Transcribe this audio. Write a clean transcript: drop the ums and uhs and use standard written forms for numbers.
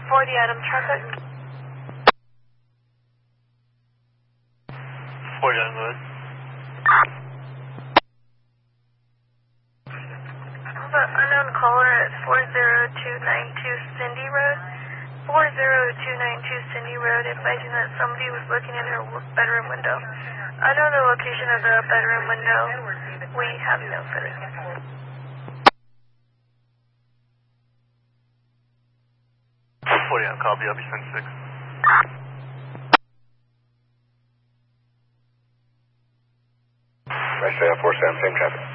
For the item traffic. 40 on road. Unknown caller at 40292 Cindy Road. 40292 Cindy Road, advising that somebody was looking in her bedroom window. I know the location of the bedroom window. We have no further info. 40 on copy, I'll be sent 6. I say 47, same traffic.